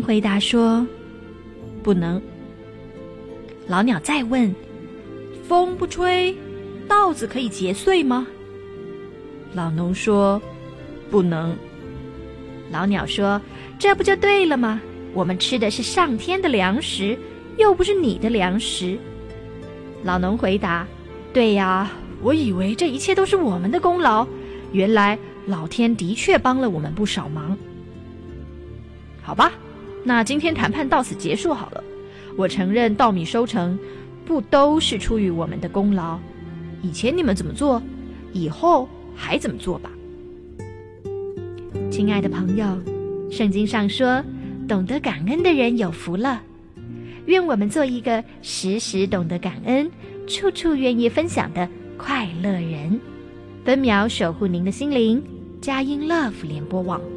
回答说：不能。老鸟再问：风不吹，稻子可以结穗吗？老农说：不能。老鸟说：这不就对了吗？我们吃的是上天的粮食，又不是你的粮食。老农回答：对呀，我以为这一切都是我们的功劳，原来老天的确帮了我们不少忙。好吧，那今天谈判到此结束好了。我承认稻米收成不都是出于我们的功劳，以前你们怎么做，以后还怎么做吧。亲爱的朋友，圣经上说，懂得感恩的人有福了。愿我们做一个时时懂得感恩，处处愿意分享的快乐人。分秒守护您的心灵，佳音 Love 联播网。